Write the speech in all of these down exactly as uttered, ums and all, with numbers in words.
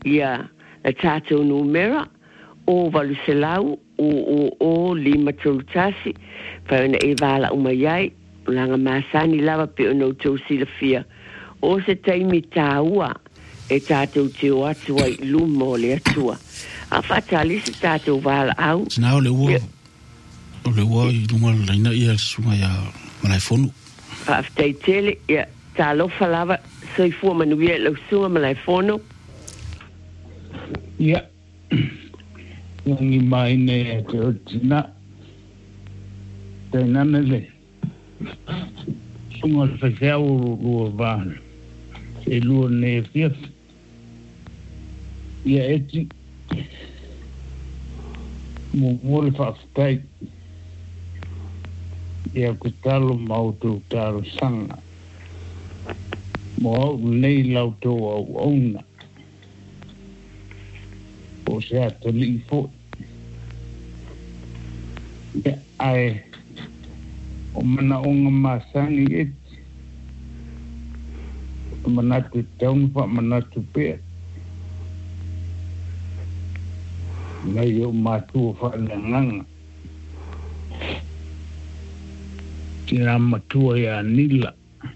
ia la tātou numera o valuselau o o o lima tolutasi fa ona e vala uma iai langa masani lava pe ono tau silafia o se taimi tāua e tātou te o atu ai lumo le atua a fatali se tātou vala au Sina o le ua o le ua i lunga leina ia sunga ia malai fonu fa aftai tele ia tālofa lava soifua manuia lau sunga malai fono ia ngi mai ne te otina te nanele sunga le fefeau lua vana e lua ne fiaf ia eti mo mo le faftai ia kutalo mautu talo sanga mo nei lauto au ona o se ato li fo ia ai o mana onga masani eti o mana tu taun fa mana tu pea na yo matu fa nganga tira matua ya nila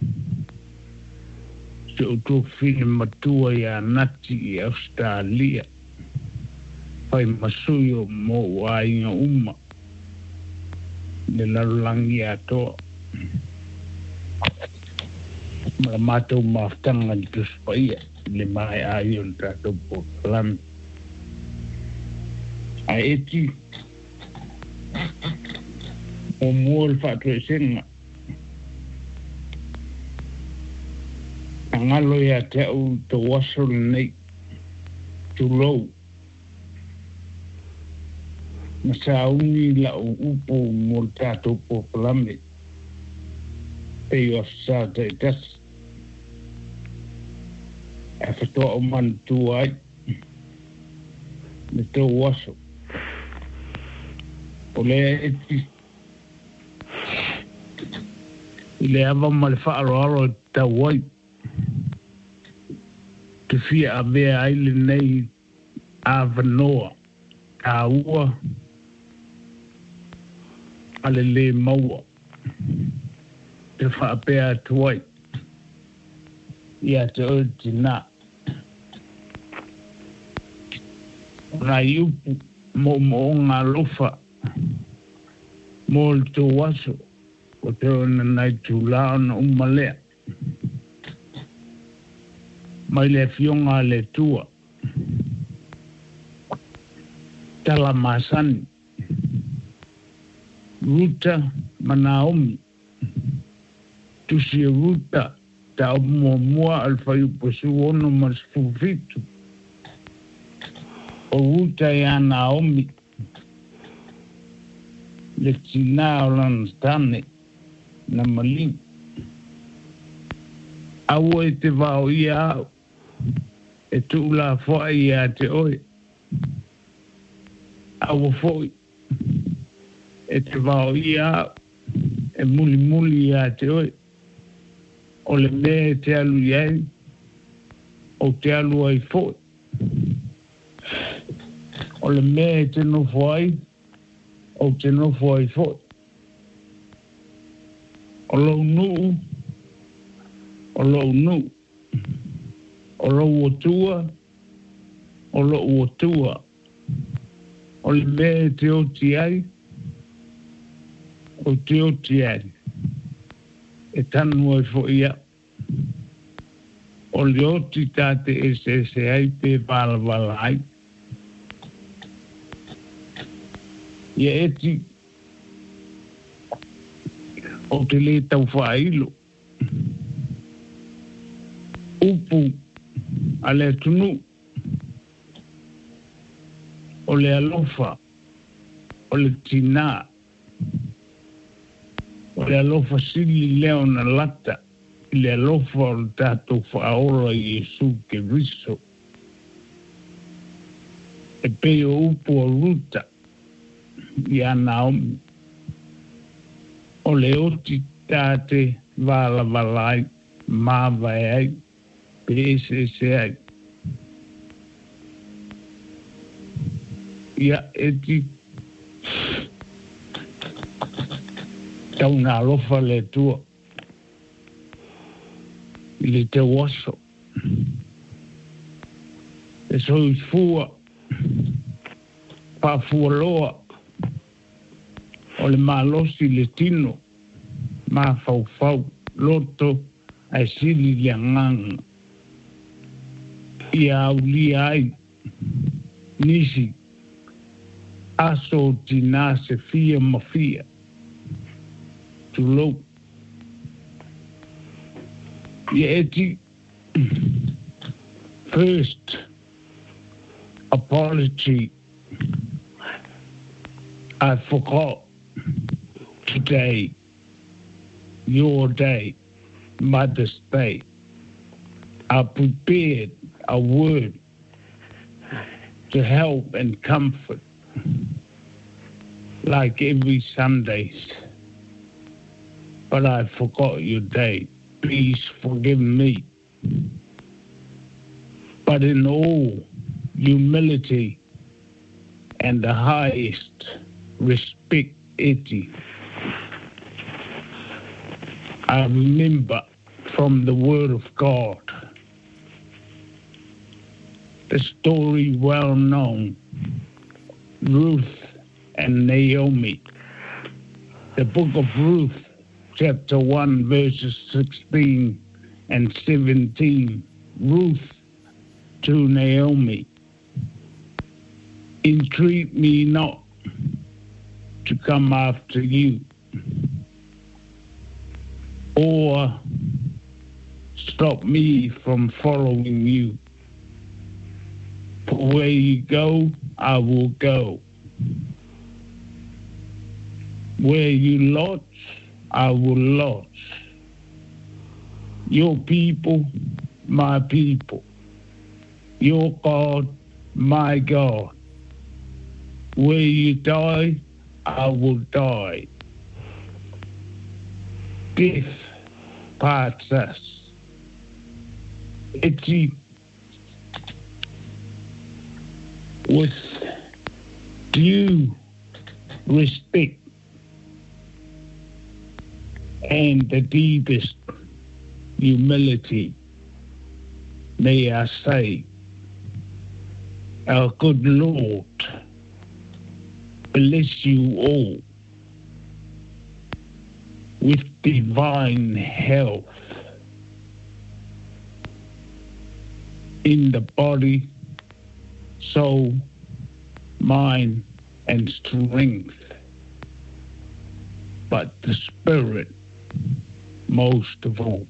se utu fine matua ya nati i Australia fai masuyo mo wainga uma le lalulangi ato ma mato maftanga di tuspaia le mai ayon tato po lam a eti o mol fatro senga angalo ya te u to wasol nei to low na sauni la upo mol tato po lambe e yo sa te tas e fato o man tu ai ne to wasol o le eti le ava mal fa aro ta wai te fia a vea aile nei avanoa a ua ale le maua te fa apea tuai ia te oti na na iupu mo mo ngā lofa mo le tō waso o te ona nai tūlao na umalea mai le fionga le tua tala masani ruta manaomi tusi ruta ta mua mua alfayu posu ono masfufitu o ruta ya Naomi le tina olan stane na malin awo e te vao ia e tu la foa ia te oe awo foi e te vao ia e muli muli ia te oe o le me te alu iai o te alu ai foi o le me te no foi o te no foi foi o lo nu o lo nu o lo otua o lo otua o le me te o ti ai o te o ti ai e tanu ai fo ia o le o ti tate e se se ai pe vala vala ai ia eti o te le tau whailo. Upu a le tunu. O le alofa. O le tina. O le alofa sili leo na lata. Le alofa o le tato whaora Yesu ke riso. E peo upu o ruta. Ia Naomi. O le oti tate vala valai, ma vai ai, pese se ai. ia e ti tau nā lofa le tua i le te waso e so i fua pa fua loa o le malosi le tino ma fau fau loto ai sili le ngang ia au li ai nisi aso tina se fia ma fia tu lo ia eti first apology I forgot today your day Mother's Day I prepared a word to help and comfort like every Sundays but I forgot your day please forgive me but in all humility and the highest respect eti I remember from the word of God the story well known Ruth and Naomi the book of Ruth chapter one verses sixteen and seventeen Ruth to Naomi entreat me not to come after you or stop me from following you for where you go I will go where you lodge I will lodge your people my people your God my God where you die I will die death parts us it's with due respect and the deepest humility may I say our good Lord bless you all with divine health in the body, soul, mind, and strength, but the spirit most of all.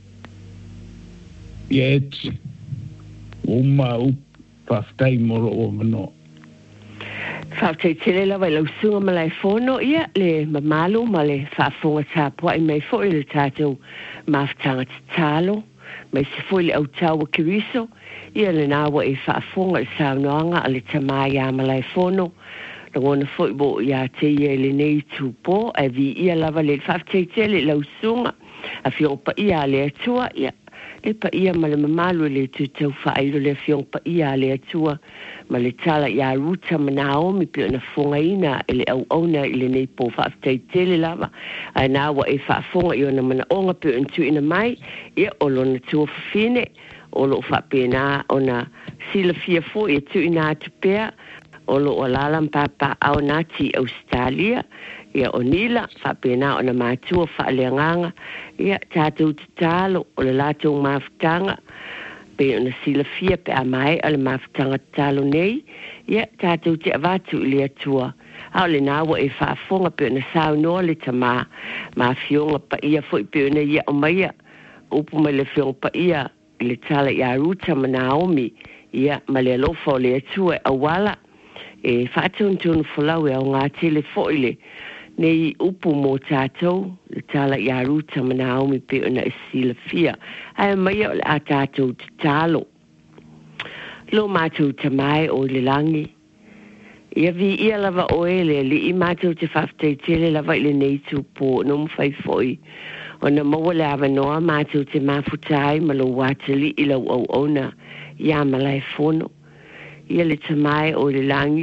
Yet, umau paftai moro o mano. Whātai tere lawa lau sunga malai whono ia le mamalu ma le whaafonga tāpua I mei fōi le tātou mawhtanga tālo mai se fōi le au tāua kiriso ia le nāwa e whaafonga le saunoanga a le tamai a malai whono na ngona fōi bo ia te ia le nei tūpō a vi ia lava le whaatai tere lau sunga a whiopa ia le atua ia le pa ia ma le mamalu le tūtau whaeiro le whiopa ia le atua ma le tala ia ruta ma Naomi pe ona fonga ina ele au ona ile nei po whaatai tele lava ai nāwa e whaafonga i ona mana onga pe untu ina mai ia o lona tua whine o lo whaapena ona sila fia fo i tu ina atu pea o lo o lalam papa au nati Australia ia o nila whaapena ona mātua whaaleanganga ia tātou talo o le lātou mawhtanga pe ona sila fia pe a mai ale mawhtanga talo nei ia tātou te avatu ili atua au le nāwa e whaafonga pe ona sao noa le tama ma fionga pa ia fo i pe ona ia o maia upu mai le fionga pa ia le tala ia ruta ma Naomi ia ma le alofa o le atua awala e whaatun fulau e au ngā tele fo ile nei upu mo tātou le tala ia ruta ma Naomi pe ona e sila fia ai mai o le a tātou te talo lo mātou te mai o le langi ia vi ia lava o ele li i mātou te whaftai tele lava ile nei tūpō no mwhai foi o na maua le awa noa mātou te mafutai ma lo watali ila au ona ia malai fono ia le tamai o le langi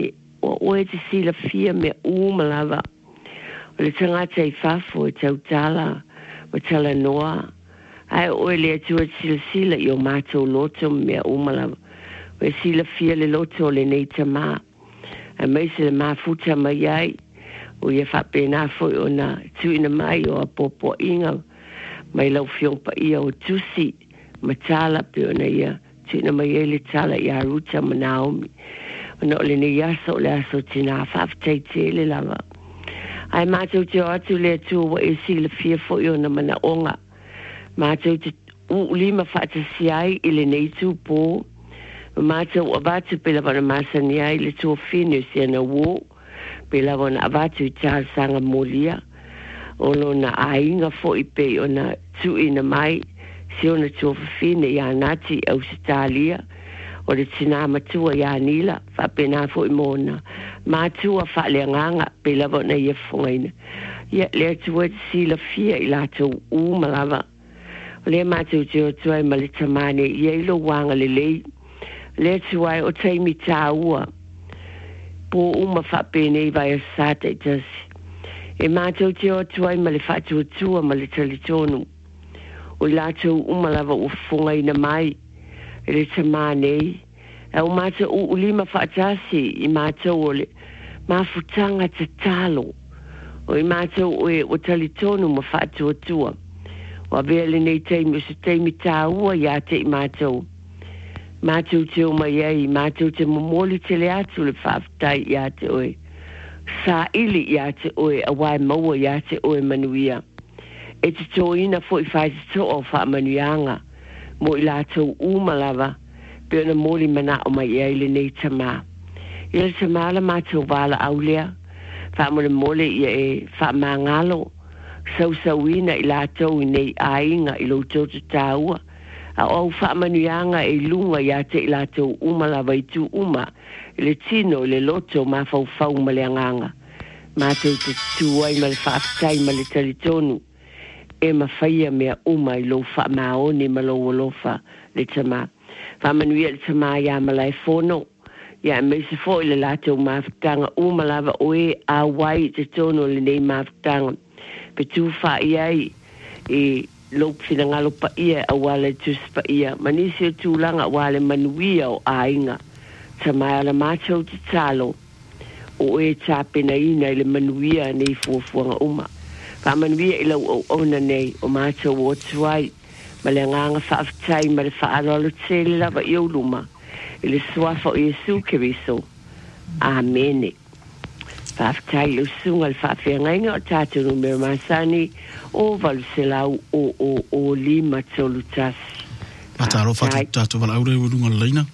o o e te sila fia me uma lava. O le tangata i fafo e tau tala, o tala noa. Ai o e le atu e sila sila i o mātou loto me uma lava. O e sila fia le loto le nei tamā. A mai se le mafuta mai ai, o ia whapena foi o na tuina mai o a popo inga, mai lau fiongpa ia o tusi, ma tala pe o na ia, tuina mai e le tala i a ruta ma Naomi. O na o le nei aso le aso tina whaftai te le lava. Ai mātou te o atu le atu wa e si le fia foi o na mana onga. Mātou te u lima whaatasi ai i le nei tu po, mātou avatu pe lava na masani ai le tua fine si ana wo, pe lava na avatu i tāra sanga molia, o lo na ainga fo i pe o na tui na mai, si o na tua fine i anati au sitalia, o le tina matua i anila, fa pe na fo i mona, mātua fa le nganga pe lava na ia fongaina. Ia le atua si la fia i latou u malava. O le mātou te o tuai ma le tamane i eilo wanga le lei, le tuai o teimi tāua po uma whapene i vai a sata i tasi. E mātou te o tuai ma le whātua tua ma le talitonu. O i lātou uma lava o funga ina mai e le tamanei. E o mātou o ulima whaatasi i mātou o le mafutanga te talo. O i mātou o e o talitonu ma whātua tua. O a vea le nei teimi o se teimi tāua i ate i mātou. Mātou te o mai ei, mātou te momoli te le atu le whaftai i ate oe. Sā ili i ate oe, a wai maua i ate oe manuia. E te tō ina fo i whai te tō o wha manuianga, mo i lātou umalawa, pe ona moli mana o mai ei le nei tamā. I le tamā la mātou wala aulea, wha mo le mole i e wha mangalo, sau sau ina i lātou i nei ainga i lo tōtu tāua, a o wha manuianga e lunga i ate i lātou uma la waitu uma, i le tino i le loto ma fau fau ma le anganga. Mātou te tuai ma le whaaftai ma le talitonu, e ma whaia mea uma i lo wha maoni ma lo walofa le tama. Wha manuia le tama ia ma lai fono, ia me se fo i le lātou mawhtanga uma lava oe a wai te tono le nei mawhtanga. Pe tu wha iai i lop fina ngalo pa ia a wale tus pa ia. Manisi o tūlanga wale manuia o ainga. Tamai ala mātou te talo. O e tāpena ina i le manuia nei fuafuanga uma. Wha manuia i lau o ona nei o mātou o tuai. Ma le nganga whaaftai ma le whaalolo tele lava i o luma. I le suafa o Yesu Keriso. Amene. Whaaftai o sunga le whaafia ngainga o tātou numero masani. O valu se lau o o o lima tolu tasi. Pataro fatu tatu vala aure urunga leina.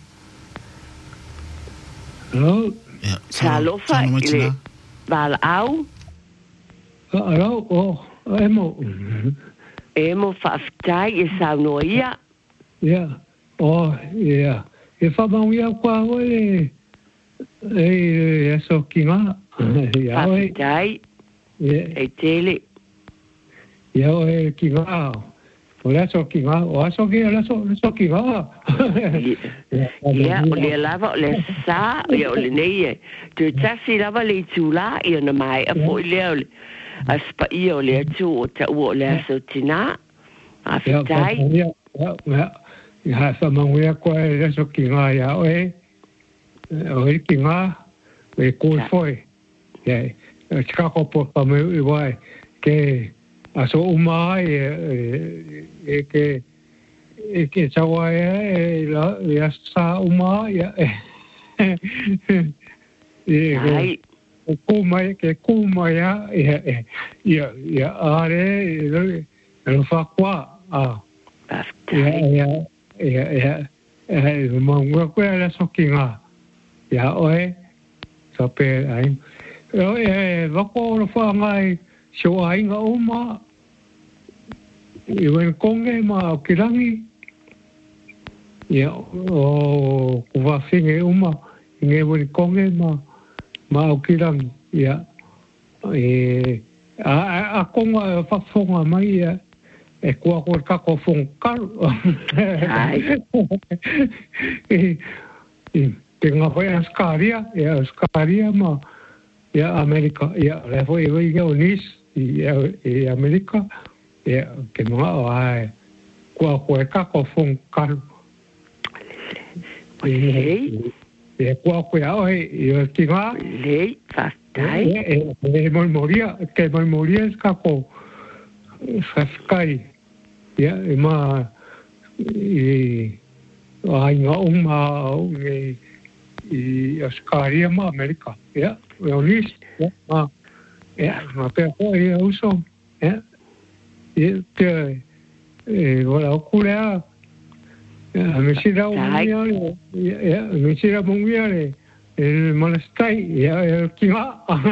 Hello. Yeah. Salofa ile vala au. Hello. Oh, emo. Emo faftai e sauno ia. Yeah. Oh, yeah. E fa ba ia kwa ole. E e so kinga. Yeah. Faftai. Yeah. E tele. Ia e ki ngā, o lea so ki ngā, o aso ki, o lea so, so ki ngā. Ia, o lea lava, o lea sā, ia o le nei e. Tu tasi lava le tūlā, ia na mai, a fo i lea o le, a spa ia o lea tū, o ta ua o lea so tina, a fitai. Ia, ia, ia, ia, sa manguia koe, lea so ki ngā, ia, o e, o e ki ngā, o e kōi foi. Ia, tikako po pa me i wai, ke, aso umai e e ke e ke tawa e la ya sa umai e e kuma ke kuma ya e ya ya are e lo fa qua a ya ya ya ya e mo ngo ko la sokinga ya oe so pe ai e va ko lo fa ngai so ai nga uma i wen konge ma o kirangi ia o kuwa finge uma nge wen konge ma ma o kirangi ia e a a konga fa fonga mai ia e kua ko ka ko fon kar ai Te ngā whai askaria, ia askaria ma, ia Amerika, ia le whai e wai ngau nis, i Amerika, ia ke mga o ai, kua koe kako whong karu. Lei. Ia kua koe au he, ia ki ngā. Lei, whaftai. E moi moria, ke moi moria kako whaskai. Ia, e ma, i ai ngā umma au ngai, i askaria ma Amerika, ia, e o nis, ia, ma, ia, ma pēr hoa i auso, ia, ia, te, e, wala o kurea, ia, me sira o mungia le, ia, me sira mungia le, e manastai, ia, e ki ngā.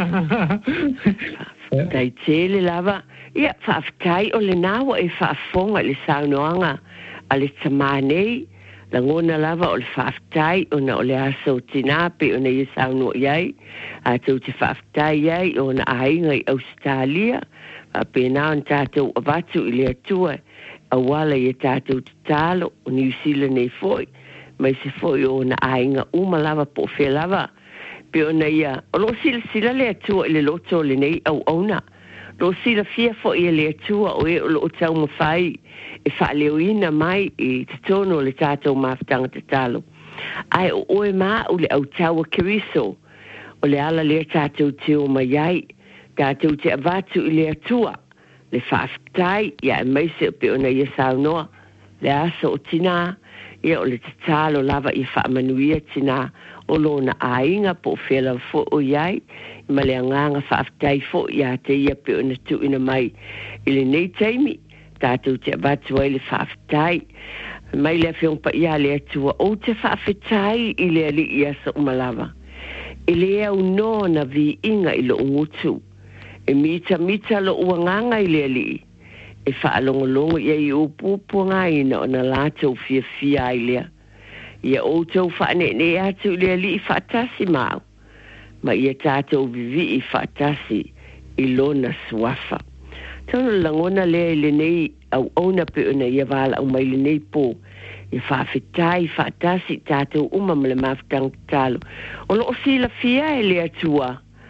Tai tele lava, ia, whaafkai o le nawa e whaafonga le saunoanga, a le tamanei, la ngona lava o le whaaftai o na o le aso tinape o na i sauno iai a tau te whaaftai iai o na ainga i Australia a pēnā on tātou avatu i le atua a wala i tātou te talo o New Zealand e foi mai se foi o na ainga uma lava po whea lava pe o na ia o lo sila sila le atua i le loto le nei au auna lo sila fia fo i le atua o e o lo tau mawhai e whaaleoina mai i te tono le tātou mawhtanga te talo. Ai o oe mā o le au taua keriso, o le ala le tātou te o mai ai, tātou te avatu i le atua, le whaaftai, ia e maise o pe ona ia saunoa, le aso o tina, ia o le te talo lava i whaamanuia tina, o lona ainga po whela fo o iai, ma le anganga whaaftai fo ia te ia pe ona tu ina mai, i le nei taimi, tātou te abatu ai le whaafetai. Mai le whiong pa ia le atua o te whaafetai i le ali i asa umalawa. I le au no na vi inga i lo ungutu. E mita mita lo uanganga i le ali. E whaalongolongo ia i upupu ngaina o na lātou fia fia i lea. Ia o tau whaane ne atu i le ali i whaatasi mau. Ma ia tātou vivi i whaatasi i lona suafa. Tono langona le le nei au ona pe ona ia wala au mai le nei po. I whaafetai, whaatasi tātou uma ma le mawhtang talo. O lo sila fia e le atua.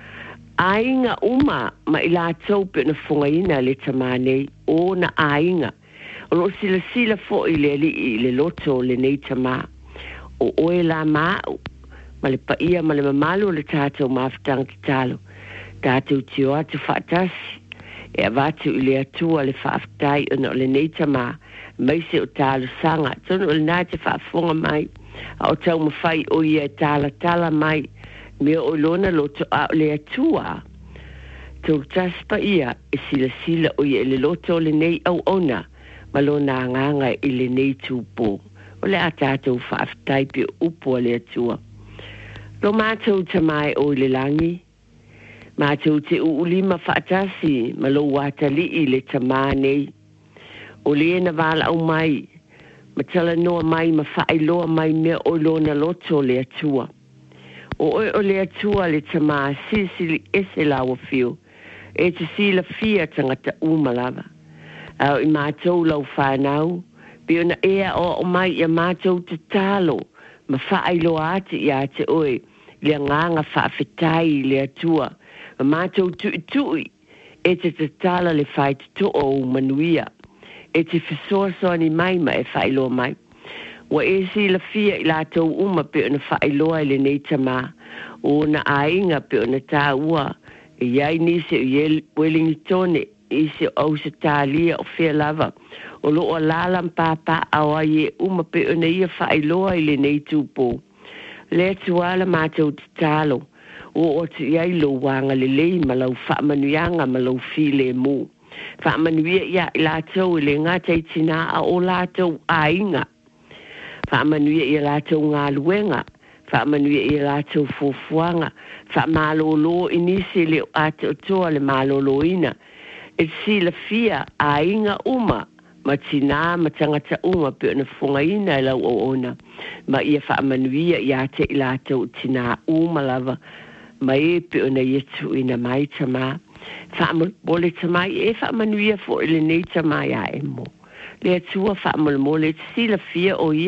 Ainga uma ma i lātou pe ona whungaina le tamanei o na ainga. O lo sila sila fo i le li i le loto le nei tama. O oe la mau ma le paia ma le mamalu le tātou mawhtang talo. Tātou tio atu whaatasi. E avatu i le atua le whaaftai ona o le neitama mai se o talo sanga. Tono o le nā te whaafonga mai. A o tau mawhai o ia tala tala mai. Mea o lona loto a o le atua. Tau taspa ia e sila sila o ia le loto o le nei au ona. Ma lona anganga i le nei tūpō. O le a tātou whaaftai pe upo le atua. Lo mātou tamai o le langi. Mātou te uulima whaatasi ma lo watali i le tamā nei. O le ena wala au mai, ma tala noa mai ma whaailoa mai mea o lona loto le atua. O oi o le atua le tamā sisili ese lawa fio, e te sila fia tangata umalawa. Au i mātou lau whanau, pe ona ea o o mai i a mātou te talo, ma whaailoa ati i a te oi, le nganga whaafetai le atua, ma mātou tui tui, e te te tala le whai te to o manuia, e te whisoasoa ni mai ma e whailoa mai. Wa e si la fia i lātou uma pe ona whailoa i le nei tamā, o na ainga pe ona tā ua, e iai nise i Wellington, i se au se tālia o whea lava, o lo o lalam pāpā awa i e uma pe ona ia whailoa i le nei tūpō. Le tuala mātou te tālo, o o te iai lo wanga le lei ma lau whaamanuianga ma lau file mu. Whaamanuia ia i lātou i le ngātai tina a o lātou ainga. Whaamanuia i lātou ngā luenga. Whaamanuia i lātou fufuanga. Whaamalolo i nisi le o ate o toa le malolo ina. E si la fia ainga uma. Ma tina ma tangata uma pe ona whunga ina i lau o ona. Ma ia whaamanuia i ate i lātou tina uma lava. Ma e pe ona yetu ina mai tama. Whaamul bole tama e whaamanuia fo ele nei tama ia e mo. Le atua whaamul mole te sila fia o ia.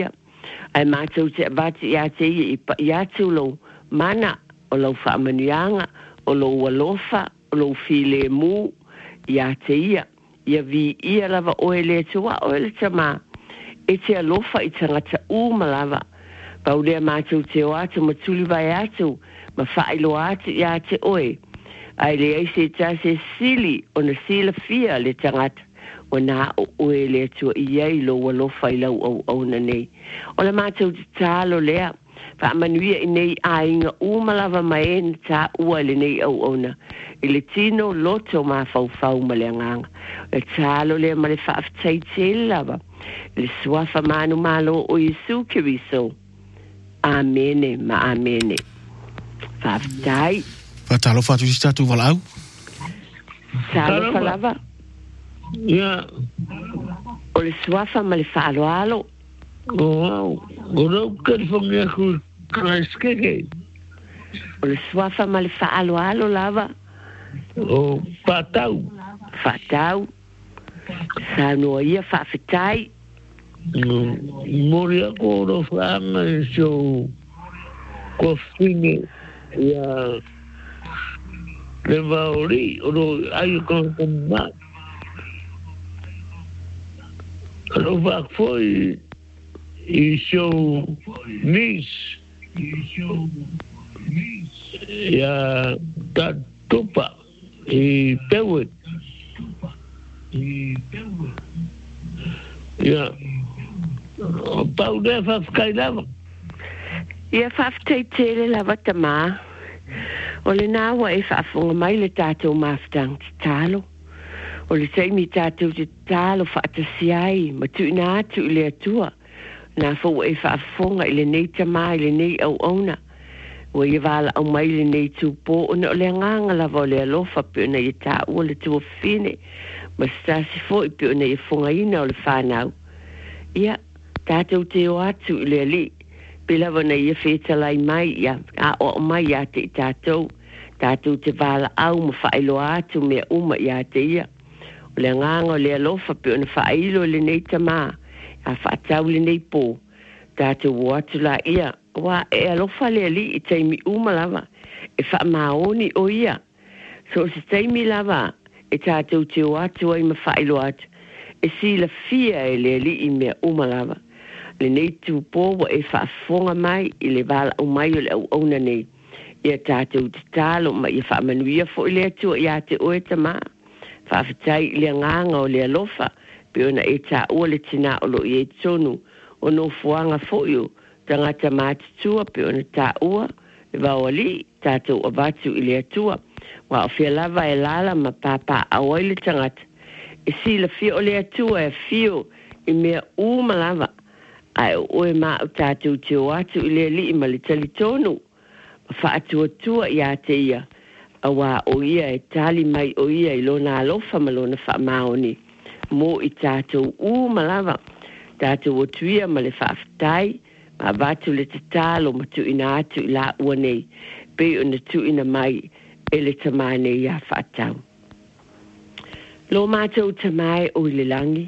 ai mātou te abati ia te ia i pa ia tu lo mana o lo whaamanuanga, o lo walofa, o lo file mu, ia te ia. Ia vi ia lava oe le tua, oe le tama. E te alofa i tangata uma lava. Pau lea mātou te o atu, ma tuli vai atu, ma whailo atu ia te oe. Ai le eise ta se sili, o na sila fia le tangata. O nā o oe le tua i ei lo walofa i lau au au na nei. O le mātou te tālo lea, fa manuia i nei a inga umalava mai en ta ua le nei au ona. I le tino loto ma fau fau ma le anganga. E talo le ma le whaaftai te lava. Le swafa manu malo o Yesu Kiriso. Amene ma amene. Whaaftai. Whatalo whatu si tatu wala au? Talo whalava. Ia. O le swafa ma le whaalo alo. O au. O rau kariwhangia ku kraiskeke. O le swafa ma le whaalo alo lava. O patau. Whatau. Sa noa ia whaafetai. Mori ako ro whaanga e so ko whine ia le vaori o ro ai kon komma. Ro vak foi i so nis ia ta tupa i pewet ia pau de fa skai lava ia whaafetai tele lava tama. O le nāua e whaafonga mai le tātou maftang te talo. O le teimi tātou te talo whaatasi ai, ma tu ina atu i le atua. Nā fau e whaafonga i le nei tama i le nei au auna. O i wala au mai le nei tūpō, o ne o le nganga lava o le alofa pe o nei tā ua le tua whine. Ma stasi fo i pe o nei fonga ina o le whanau. Ia, tātou te o atu i le ali. Pela wana ia whetalai mai, ia, a o mai ia te i tātou. Tātou te wala au ma whaelo atu mea uma ia te ia. O le nganga o le alofa pe o na whaelo le nei tamā. A whaatau le nei pō. Tātou o atu la ia. Wa e alofa le ali i teimi uma lava. E wha maoni o ia. So se teimi lava, e tātou te o atu ai ma whaelo atu. E si la fia e le ali i mea uma lava. Le nei tūpō wa e whaafonga mai i le wala o mai o le au auna nei. Ia tātou te talo ma ia whaamanuia fo i le atua ia te oe tamā. Whaafetai i le nganga o le alofa pe ona e tā ua le tina o lo i e tonu o no fuanga fo i o tangata mātitua pe ona tā ua le wawali tātou abatu i le atua. Wa o fia lava e lala ma pāpā awai le tangata. E si la fia o le atua e fio i mea uma lava. Ai oe ma o tātou te o atu i le li i ma le tali tonu. Whaatua tua i a te ia. Awa o ia e tali mai o ia i lona alofa ma lona wha maoni. Mo i tātou u malava. Tātou o tuia ma le whaaftai. Ma vatu le te talo ma tu ina atu i la ua nei. Pe o na tu ina mai e le tamane i a whaatau. Lo mātou tamai o i le langi.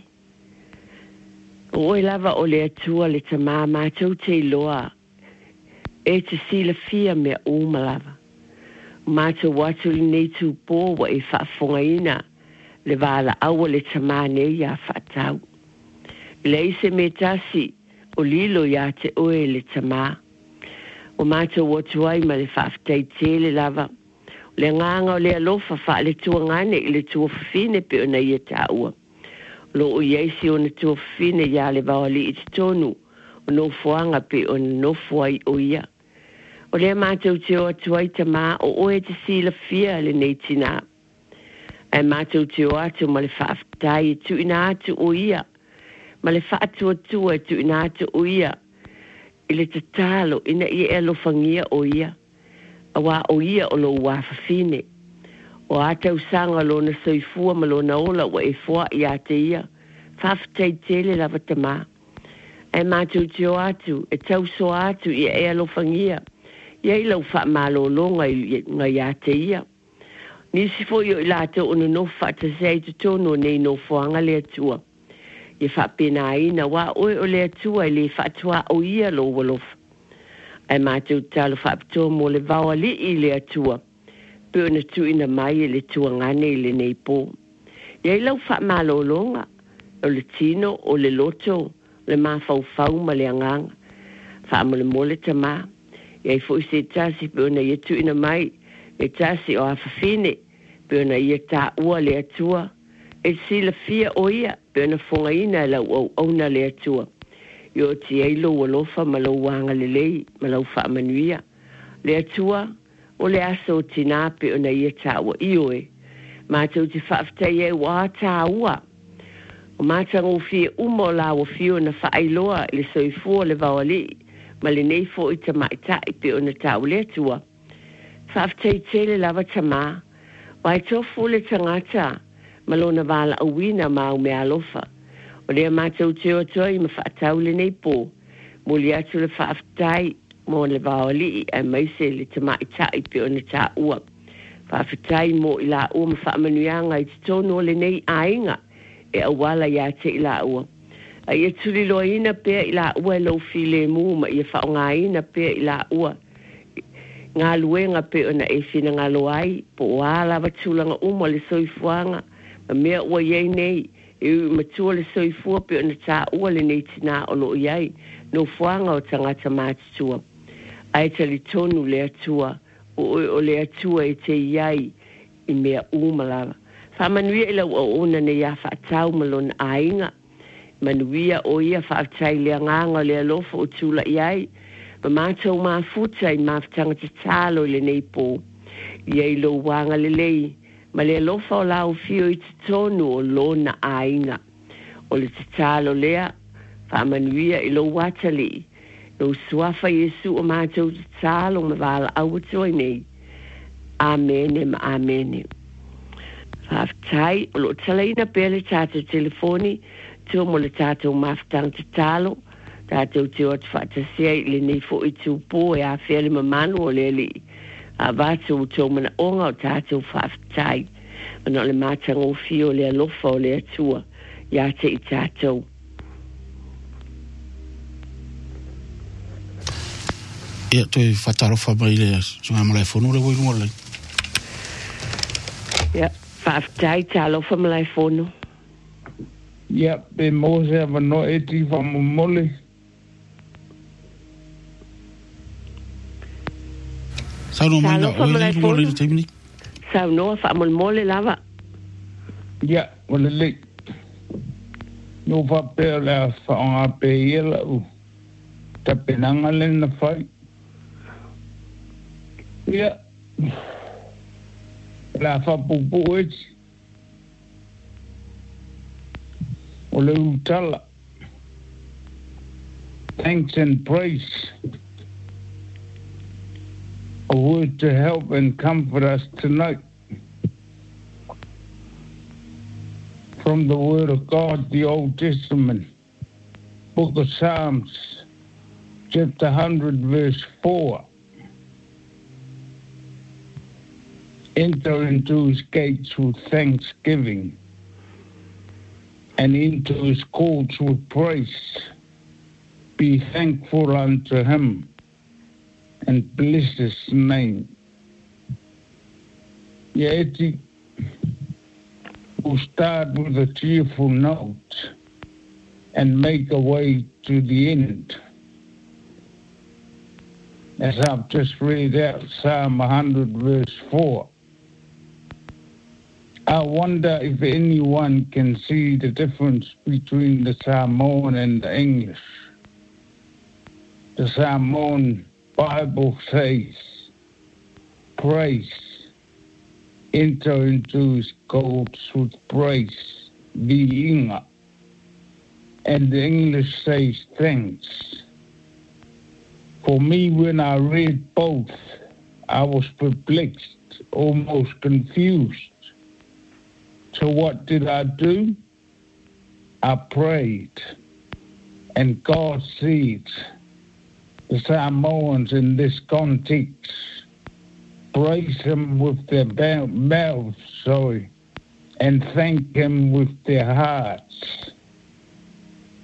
O e lava o le atua le tamā mātou te loa e te sila fia mea uma lava. Mātou watu li nei tūpō wa e whaafonga ina le wala awa le tamā nei a whaatau. Le ise me tasi o lilo ia te oe le tamā. O mātou watu ai ma le whaaftai tele lava. Le nganga o le alofa wha le tua ngane i le tua whine pe o na ia tā ua. Lo o yeisi o na tua whine ia le wawali i te tonu, o no fuanga pe o no fuai o ia. O lea mātou te o atuai tamā o oe te sila fia le nei tina. Ai mātou te o atu ma le whaaftai e tu ina atu o ia. Ma le whaatu atua e tu ina atu o ia. I le te talo ina i e alofangia o ia. Awa o ia o lo wafafine. O atau sanga lo na soifua ma lo na ola wa e fua i a te ia. Whaafatai tele lava tamā. E mātou te o atu, e tau so atu i e alofangia. Ia i lau wha malo longa i ngai a te ia. Nisi fo i o i lātou ono no whaata sei te tono nei no fuanga le atua. Ia whapinaina wa oe o le atua i le whaatua o ia lo walofa. Ai mātou talo whaapitoa mo le vawali i le atua. Pe ona tuina mai i le tua ngane i le nei pō. Ia i lau whaamalolonga o le tino o le loto le mawhauwhau ma le anganga. Whaamole mole tamā. Ia i fwoi se tasi pe ona ia tuina mai e tasi o awhawhine pe ona ia tā ua le atua. E sila fia o ia pe ona whonga ina lau au auna le atua. Yo ti eilo walofa ma lau wanga le lei ma lau whaamanuia. Le atua o le aso o tina pe ona ia tā ua ioe. Mātou te whaaftai e wā tā ua. O mātang o fia uma o la o fio na whaailoa le soifua le vawali ma le nei fo i ta maitai pe ona tā o le atua. Whaaftai tele lava tamā. Wai tofu le tangata ma lona wala awina ma o me alofa. O lea mātou te o toi ma whaatau le nei pō. Mo li atu le whaaftai mo le vawali ai maise le ta maitai pe ona tā ua. Whaaftai mo i la ua ma whaamanuianga i te tono le nei ainga e awala ia te i la ua. A ia tuli loa ina pea i la ua e lau file mu ma ia whaonga ina pea i la ua. Ngā luenga pe ona e whina ngā loai po wala watulanga umo le soifuanga ma mea ua iei nei e matua le soifua pe ona tā ua le nei tina o lo iei no fuanga o tangata mātutua. Ai tali tonu le atua o, o le atua e te iei i mea umalawa. Whamanuia i lau o ona ne ia whaatau malona ainga. Manuia o ia whaatai lea nganga lea lofa o tula iei. Ma mātou mā futa i māwhtanga te tālo le nei pō. Iei lo wanga le lei. Ma lea lofa o lau fio i te tonu o lona ainga. O le te tālo lea. Whamanuia i lo watali. Lo suafa Yesu o mātou te tālo ma wala awatoi nei. Amene ma amene. Whaftai o lo talaina pele tātou telefoni. Tō mo le tātou māwhtanga te tālo. Tātou te o te whaatasia i le nei fo i tūpō e a whiale mamanu o le li. A vātou tō mana onga o tātou whaaftai. Ana le mātanga o fio le alofa o le atua. Ia te i tātou. Ia toi whatarofa mai le sunga malai whonu le woinua lei. Ia, whaaftai tā alofa malai whonu. Ia, pe mose a wano e ti whamomole. Sao no mai na o le mo le temini. Sao no fa mo mole lava. Ya, wala le. No fa pe la fa on pe yela u. Ta penanga le na fai. Ya. La fa pupu et. Ole utala. Thanks and praise. A word to help and comfort us tonight. From the Word of God, the Old Testament, Book of Psalms, chapter one hundred, verse four. Enter into his gates with thanksgiving and into his courts with praise. Be thankful unto him and bless his name. Yet we'll start with a cheerful note and make a way to the end. As I've just read out Psalm one hundred, verse four. I wonder if anyone can see the difference between the Samoan and the English. The Samoan Bible says, praise, enter into his courts with praise, viinga. And the English says thanks. For me, when I read both, I was perplexed, almost confused. So what did I do? I prayed, and God sees the Samoans in this context praise him with their mouths, sorry, and thank him with their hearts.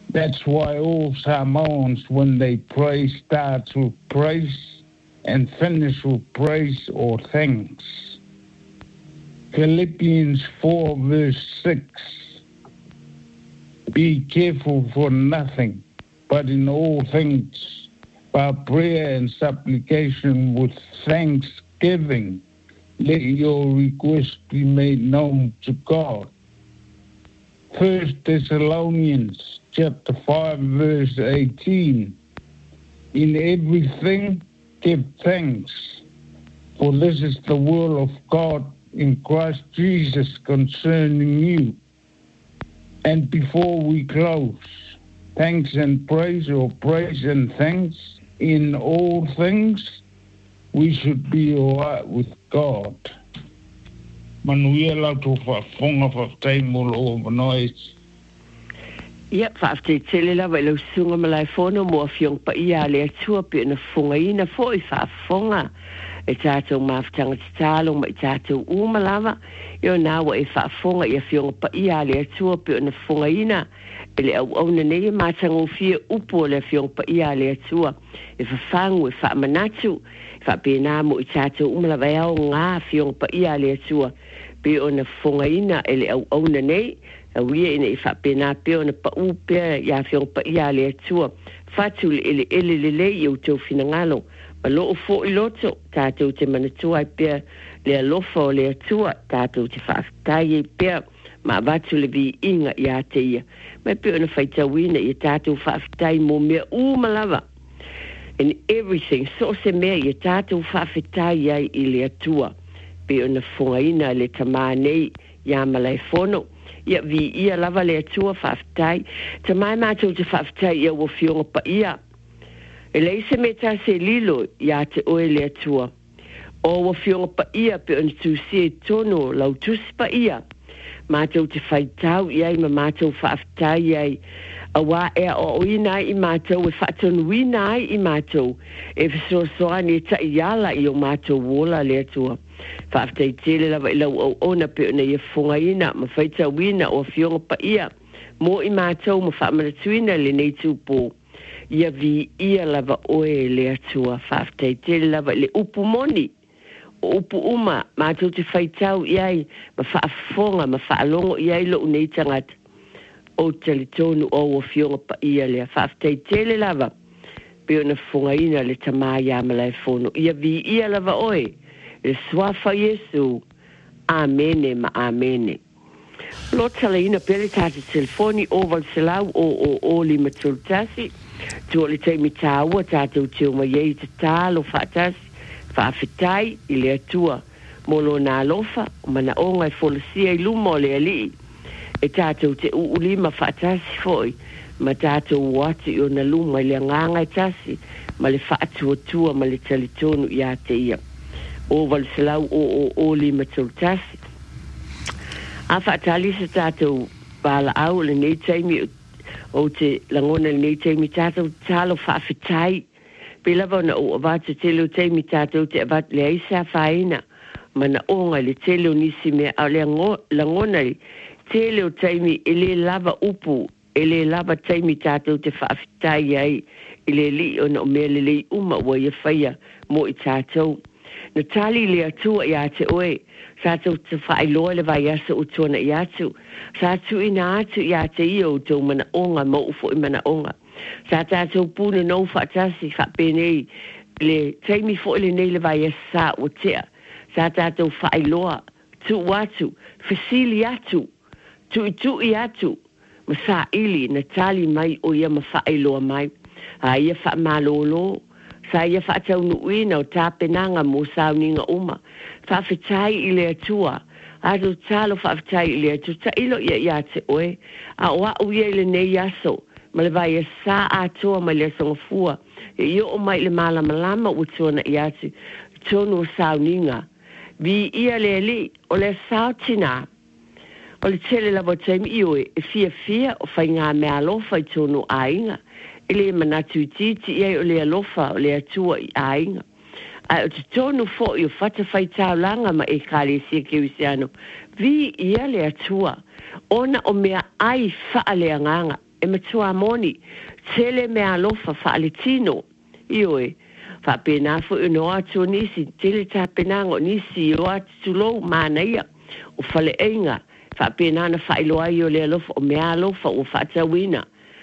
That's why all Samoans, when they pray, start with praise and finish with praise or thanks. Philippians four verse six. Be careful for nothing, but in all things, by prayer and supplication with thanksgiving, let your request be made known to God. First Thessalonians chapter five verse eighteen. In everything give thanks, for this is the will of God in Christ Jesus concerning you. And before we close, thanks and praise, or praise and thanks in all things, we should be all right with God. Manuia lau tō whaafonga whaftai molo o manois. Ia, whaafte tele lawa ilau sunga malai whono mua fiong pa ia le atua pe na whunga ina fo i whaafonga. E tātou mawhtanga te tālong ma i tātou umalawa. Io nāwa e whaafonga i a fiong pa ia le atua pe na whunga ina. E le au au na nei mātanga o fia upo le fiong pa ia le atua. E whawhangu e whaamanatu. Whapena mo i tātou umalawa e au ngā fiong pa ia le atua. Pe o na whunga ina e le au au na nei. A wia ina i whapena pe o na pa upea i a fiong pa ia le atua. Whatu le ele ele le le i au tau finangalo. Ma loo fo i loto, tātou te manatua i pia le alofa o le atua, tātou te whaafitai i pia, ma watu le vi inga i a te ia. Mai pia ona whaitawina i tātou whaafitai mō mea umalawa. In everything, so se mea i tātou whaafitai ai i le atua. Pia ona whungaina le tamānei i a malai whono. Ia vi ia lava le atua whaafitai. Tamai mātou te whaafitai i a wafionga pa ia. E lei se me tā se lilo i a te oe le atua. O wa fionga pa ia pe on tu se tono lau tusi pa ia. Mātou te whaitau i ai ma mātou whaaftai i ai. A wā ea o oinai i mātou e whaatonu winai i mātou. E whasoasoani e ta i ala i o mātou wola le atua. Whaaftai tele lawa i lau au ona pe ona i a whungaina ma whaitau wina o fionga pa ia. Mo i mātou ma whaamaratuina le nei tūpō. Ia vi ia lava oe le atua whaftai tele lava le upu moni o upu uma mātou te whaitau iai ma whaafonga ma whaalongo iai lo unei tangata o talitonu o o fionga pa ia le whaftai tele lava pe ona whungaina le tamaya malai fono ia vi ia lava oe le swafa Yesu amene ma amene. Lo tala ina pele tata telefoni o valselau o o o li matultasi tu le te mi tāua tātou teo mai ei te tālo whaatasi, whaafetai i le atua, molo nā lofa, o mana onga e wholasia i lumo le alii, e tātou te uulima whaatasi foi, ma tātou wati i o na luma i le nganga e tasi, ma le whaatua tua ma le talitonu i a te ia. O valselau o o o li matultasi. A whaatali sa tātou bala au le nei taimi o te langona nei te mi tātou tālo whaafetai. Pela wana o avatu te leo te mi tātou te avat le aisa whaina. Mana onga le te leo nisi mea au le langona le te leo te mi ele lava upu, ele lava te mi tātou te whaafetai ai. Ele li ona o mea le lei uma ua ia whaia mo i tātou. Na tali le atua i a te oe. Tātou te whaailoa le vai asa o tōna i atu. Tātou ina atu i a te ia o tō mana onga ma ufo i mana onga. Sa tātou pūna nau whaatasi whapenei le teimi fo le nei le vai asa o tea. Sa tātou whaailoa tu atu, whasili atu, tu i tu i atu. Ma sa ili na tali mai o ia ma whaailoa mai. A ia whaamalolo. Sa ia whaatau nuina o tāpenanga mo sauninga uma. Whaafetai i le atua. Ado talo whaafetai i le atua. Ta ilo ia ia te oe. A oa uia i le nei aso. Ma le vai a sa atoa ma le asonga fua. E io o mai le malama lama o tuana i atu. Tono o sauninga. Vi ia le li o le sao tina. O le tele lavo taimi i oe. E fia fia o whai ngā mea alofa i tono a inga. Ele manatu titi ia o le alofa o le atua i ainga. A o te tonu fo i o whata whaitau langa ma e kāle sia kewisiano. Vi ia le atua. Ona o mea ai wha le anganga. e matua moni tele me alofa fa'alitino ioe fa pena fo no atu nisi tele ta penango nisi o atu lo manaia o fale enga fa pena na fa ilo ai o le alofa o me alofa o fa tawina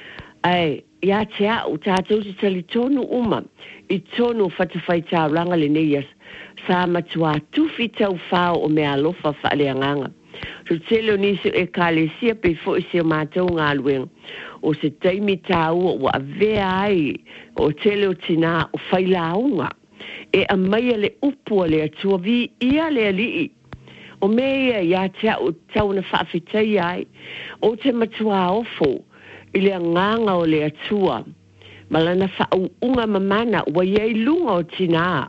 ai ya tia o tatu te tali tonu uma i tonu fa te fai ta ranga le neias sa matua tu fita o fa o me alofa fa le nganga so tele nisi e kalesia pe fo isi o mātou ngā luenga o se taimi tau o a vea ai o tele o tina o whailaunga e a maia le upua le atua vi ia le alii o mea ia tia o tau na whawhitai ai o te matua ofo i le nganga o le atua malana whau unga mamana wa iei lunga o tina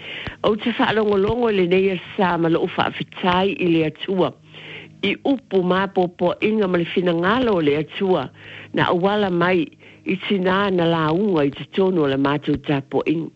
o te whaalongolongo le neia sa malo o whawhitai i le atua i upu mapopo inga male fina ngalo le atua na awala mai i tina na launga i te tono le mātou tapo ing.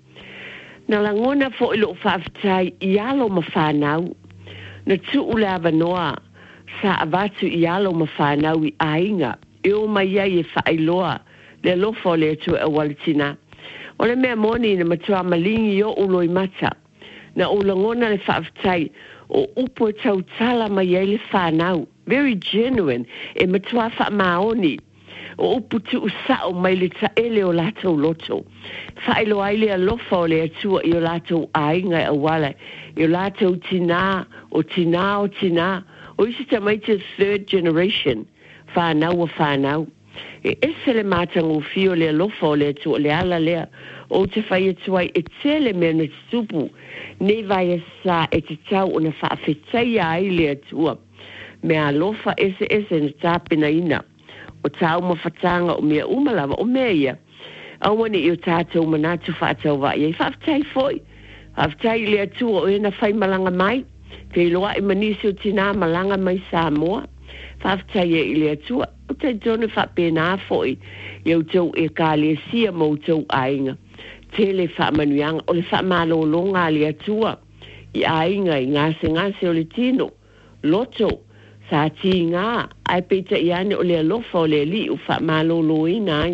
Na langona fo ilo whaafitai i alo ma whanau na tu ule avanoa sa avatu i alo ma whanau i ainga e o mai ai e whaailoa le lofo le atua e walitina. O le mea moni na matua malingi o uloi mata na o langona le whaafitai o upo e tau tala mai ai le whanau. Very genuine. E matua wha maoni. O upo tu usao mai le taele o latou loto. Whaelo ai le alofa o le atua i o latou ainga e awala. I o latou tina, o tina o tina. O isi ta mai te third generation. Whanau o whanau. E ese le mātango fio le alofa o le atua le ala lea. O te whai atua e tele mea na tupu. Ne vai e sa e te tau o na whaafetai ai le atua. Me alofa ese ese na tāpena ina. O tau mawhatanga o mea umalawa o mea ia. Awane i o tātou manatu whaatau wa ia. Whaafetai foi. Whaafetai le atua o ena whai malanga mai. Te iloa i manisi o tina malanga mai Samoa. Whaafetai e i le atua. O te tonu whaapena foi. Iau tau e ka le sia mo tau ainga. Tele whaamanuanga o le whaamalolonga le atua. I ainga i ngase ngase o le tino. Loto. Sa ti ngā, ai peta i ane o le alofa o le li u wha malolo i nai.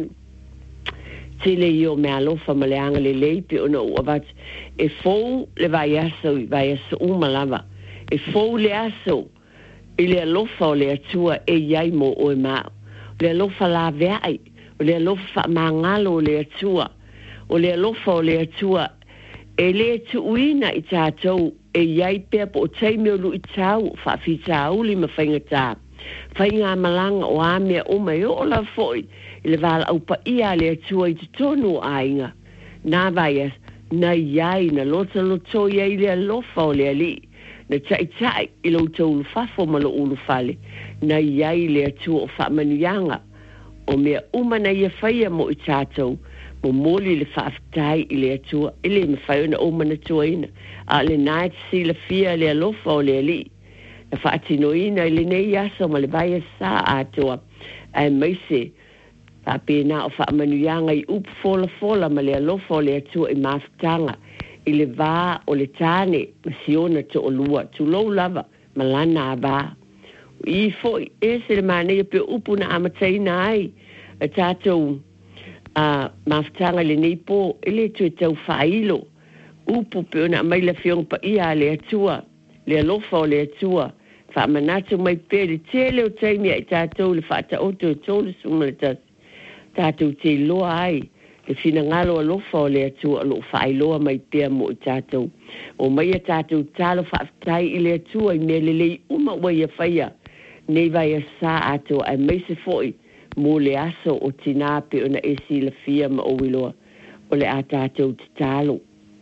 Tele i o me alofa ma le anga le leipi o na uavat. E fou le vai aso i vai aso umalava. E fou le aso i le alofa o le atua e iai mo o e mao. Le alofa la veai, o le alofa mangalo o le atua. O le alofa o le atua e le tu uina i tātou e iai pia po o teime o lu i tau whaafi tau li ma whainga tā. Whainga malanga o amea o mai o la foi i le vala au pa ia le atua i te tonu o ainga. Nā vai as, na iai na lota loto iai le alofa o le ali. Na tai tai i lo tau ulu fafo ma lo ulu fale. Na iai le atua o whaamanuianga. O mea umana ia whaia mo i tātou. Mo moli le whaafitai i le atua, i le mawhaiona o mana tuaina. A le nai te si la fia le alofa o le ali. Na whaatinoina i le nei aso ma le vai sa atua. Ai maise, whaapena o whaamanuianga i upu fola fola ma le alofa o le atua i mawhitanga. I le vā o le tāne, ma siona to o lua, tu lou lava, ma lana a vā. I foi, e se le manea pe upu na amataina ai, a tātou a mafutanga le nei po ele tu tau failo upu pe ona mai la fiong pa ia le atua le alofa o le atua fa manatu mai pe le tele o taimi ai tātou le fata o to tolu sumata tātou te loa ai le fina ngalo alofa o le atua lo failoa mai pe mo tātou o mai a tātou talo faaftai i le atua i me le lei uma wai a whaia nei vai a sa ato ai mai se foi mo le aso o tina pe ona e si la fia ma o wiloa o le a tātou te talo.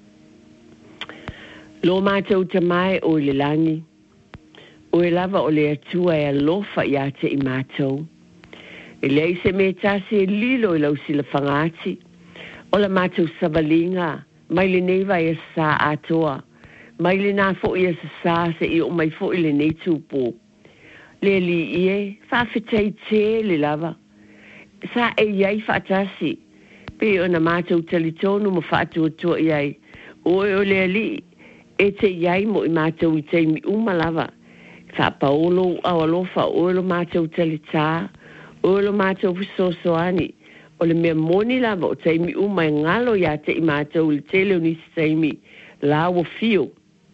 Lo mātou te mai o le langi, o e lava o le atua e alofa i ate i mātou. E lei se me tase e lilo i lau sila whangati, o la mātou savalinga, mai le neiva e sa atoa, mai le nā fo i e sa se i o mai fo i le nei tūpō. Le li ie, whawhitai te le lava, sa e iai whaatasi, pe o na mātou talitonu mo whaatua tua iai, o e o le li, e te iai mo i mātou i teimi umalava, wha paolo au alofa o lo mātou talitā, o lo mātou fisosoani, o le mea moni lava o taimi uma e ngalo ia te i mātou le tele o nisi taimi la o fio.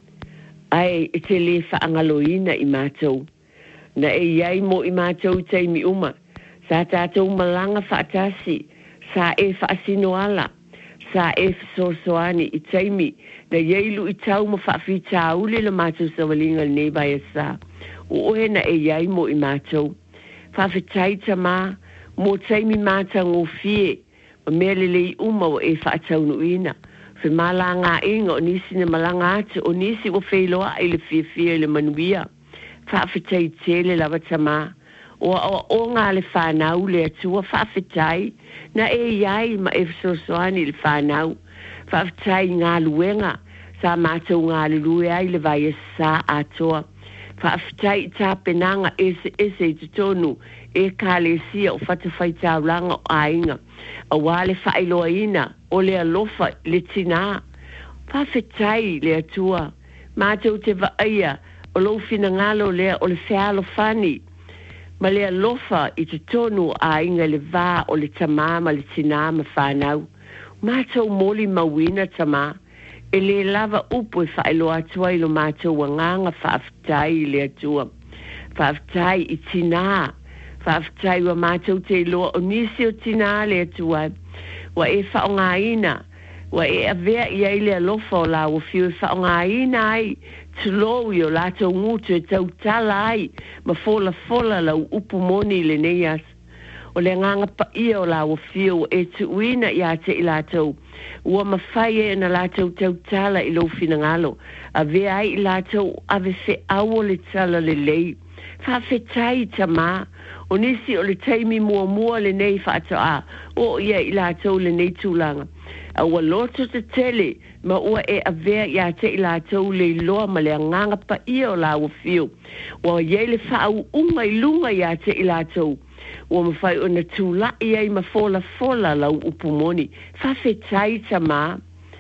Ai e te le whaangaloina i mātou. Na e iai mo i mātou i taimi uma. Sa tātou malanga whaatasi, sa e whaasino ala, sa e fisosoani i taimi, na ieilu i tau ma whaafi tāule le mātou sawalinga le neiba e sa. O ohe na e iai mo i mātou. Whawhitai ta mā, mo taimi māta ngō fie, ma mea lele i uma o e whaatau nuina. Whi mala ngā inga o nisi na malanga atu, o nisi o whailoa i le fie fie le manuia. Whawhitai tele lawa ta mā. O o o ngā le whanau le atua whawhitai, na e iai ma e fisosoani le whanau. Whawhitai ngā luenga, sa mātou ngā lulue ai le vai e sa atoa. Whawhitai tā penanga ese ese i tutonu, e kālesia o whatawhai tāulanga o ainga. A wale whailoa ina, o le alofa le tina. Whawhitai le atua, mātou te waaia, o lo fina ngalo lea o le whialo whani. Ma le alofa i tutonu a inga le vā o le tamā ma le tina ma whanau. Mātou moli mawina tamā. E le lava upo e whaeloa atua i lo mātou wanganga whaafitai le atua. Whaafitai i tina. Whaafitai wa mātou te loa o nisi o tina le atua. Wa e whaonga ina. Wa e avea i ai le alofa o la o fiu e whaonga ina ai. Tulou i o lātou ngutu e tau tala ai. Ma fola fola lau upo moni le neias. O le nganga pa ia o la o fiu e tuina i a te i lātou. Ua mawhai e na lātou tau tala i lo fina ngalo. A vea ai i lātou ave se awo le tala le lei. Whawhetai ta mā. O nisi o le teimi mua mua le nei whaato a. O ia i lātou le nei tūlanga. A ua loto te tele. Ma ua e a vea i a te i lātou le loa ma le nganga pa ia o la o fiu. Ua ie le whaau unga i lunga i a te i lātou. Ua mawhai o na tūla i ai ma fola fola lau upumoni. Whawhetai ta mā.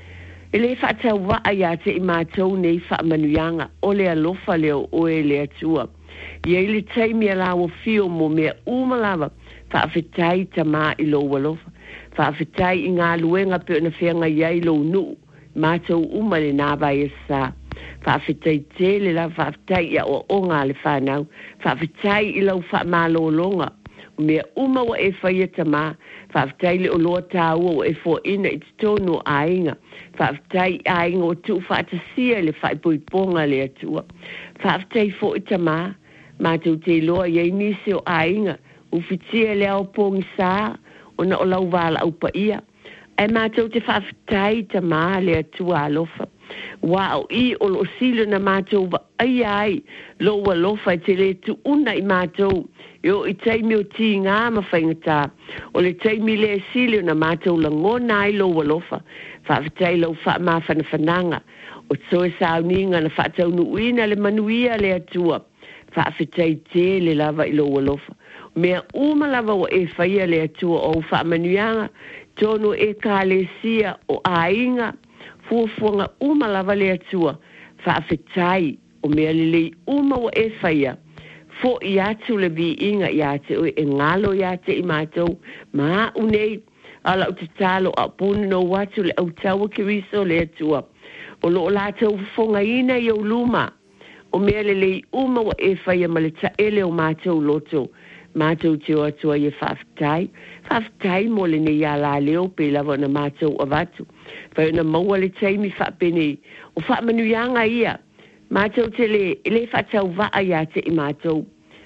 E le whaatau waa i a te i mātou nei whaamanuianga. O le alofa leo oe le atua. Ia i le taimi a la o fiu mo mea umalawa. Whawhetai ta mā i lo walofa. Whawhetai i ngā luenga pe o na whianga i ai lo nuu. Mātou uma le nāwai e sā. Whawhetai tele la whawhetai ia o o ngā le whanau. Whawhetai i lau whaamalo longa. Mea uma wa e whaia ta mā. Whawhetai le o loa tāua o e fo ina i tonu a inga. Whawhetai a inga o tu whaatasia le whaipoiponga le atua. Whawhetai fo i ta mā. Mātou te loa iei nisi o a inga. Ufitia le au pongi sā. O na o lau wala au pa ia. E mātou te whawhetai ta mā le atua alofa. Wao i o lo silo na mātou wa ai ai. Lo wa lofa te le tu una i mātou. Yo i taimi o ti ngā ma whaingata. O le taimi le silo na mātou la ngona ai lo wa lofa. Whawhetai lo wha mā whanawhananga. O tsoe sauninga na whaatau nuina le manuia le atua. Whawhetai te le lava i lo wa lofa. Mea uma lava o e whaia le atua o whaamanuianga. Tono e kālesia o ainga. Fuafuanga uma lava le atua. Whaafetai o mea lelei uma o e whaia. Fo i atu le vi inga i ate o e ngalo i ate i mātou. Maa unei ala o te talo a puna no watu le au taua ki riso le atua. O lo o lātou fonga ina i au luma. O mea lelei uma o e whaia ma le taele o mātou loto. Mātou te o atua i e whaafetai. Whaafetai mo le ne ia la leo pe lava na mātou a watu. Whai na maua le taimi whaapene. O whaamanuianga ia. Mātou te le, ele whaatau waa ia te i mātou.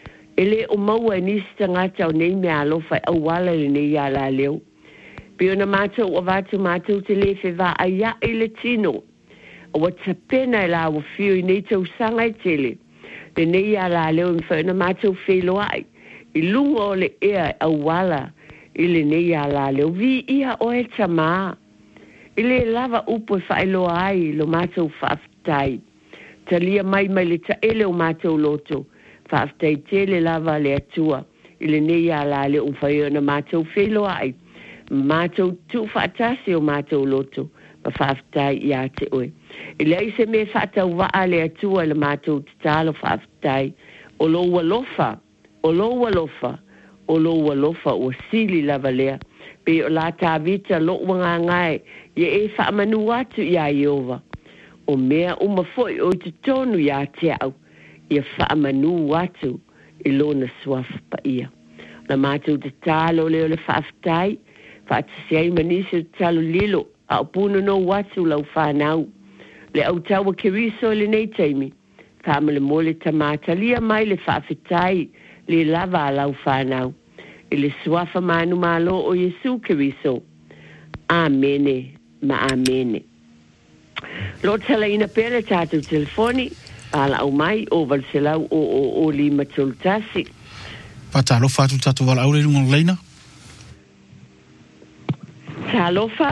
Ele o maua e nisi tangata o nei mea alofa au wala le ne ia la leo. Peo na mātou a watu mātou te le whe waa ia e le tino. O wata pena e la o fio i nei tau sanga e tele. Le ne ia la leo i whai na mātou whelo ai. I lunga o le ea au wala. I le ne ia la leo. Vi ia o e tamā. I le lava upo e whaeloa ai lo mātou whaaftai. Talia mai mai le taele o mātou loto. Whaaftai tele lava le atua. I le ne ia la leo whaeo na mātou wheloa ai. Mātou tu whaatasi o mātou loto. Ma whaaftai i a te oe. I le aise me whaatau waa le atua le mātou te talo whaaftai. O lo walofa. O lo walofa. o lo walofa o sili lava lea. Pe o la tāwita lo wanga ngai, ia e wha manu atu ia Iova. O mea uma foi o te tonu ia te au, ia wha manu atu i lona suafa pa ia. Na mātou te tālo leo le whaaftai, whaatasiai manisi te talo lilo, a o puna no watu lau whanau. Le au tawa keriso le nei taimi, whamale mole tamata lia mai le whaafetai, le lava lau whanau. I le suafa manu malo o Yesu keriso. Amene, ma amene. Lo tala ina pere tātou telefoni, ala au mai o valselau o o o li matultasi. Patalo fatu tātou wala aure runga leina? Talofa?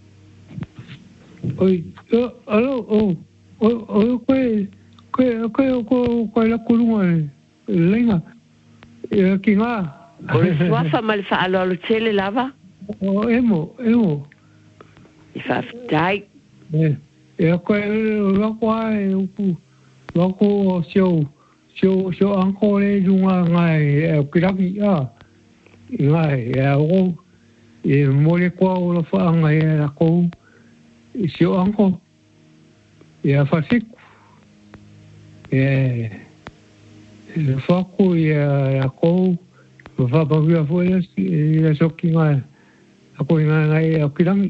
Oi, alo, o, o, o, koe, koe, koe, koe, koe la kurunga leina. E ki ngā. O le suafa ma le whaalo alo tele lava? O emo, emo. I whaafitai. E, e koe lako ai upu, lako o sio, sio, sio anko le runga ngai e kiraki a. Ngai, e o, e mole kua o la whaanga e lako, e sio anko, e a whasiku. E, e whaku e a lako, whapawhia fwoi e a soki ngai, a koe ngai ngai e a kiraki.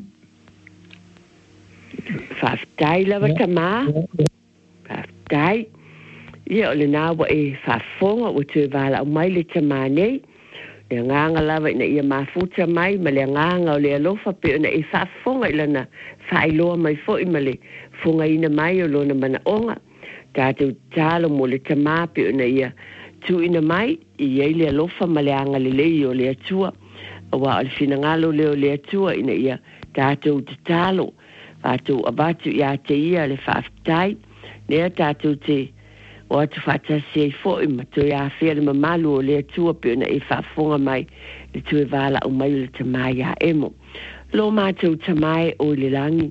Whaafitai lava tamā. Whaafitai. Ia o le nāwa e whaafonga o tue wala au mai le tamā nei. Le nganga lava ina ia mafuta mai, ma le nganga o le alofa pe ona e whaafonga ilana whaailoa mai fo i ma le funga ina mai o lona mana onga. Tātou tālo mo le tamā pe ona ia tu ina mai, i ei le alofa ma le anga le lei o le atua. Awa o le finangalo le o le atua ina ia tātou te tālo. Tātou abatu ia te ia le whaafitai. Nea tātou te o atu whaatasi e fo i mato ia whea le mamalu o le atua pe ona e whaafonga mai le tue wala o mai le tamai a emo. Lo mātou tamai o le langi.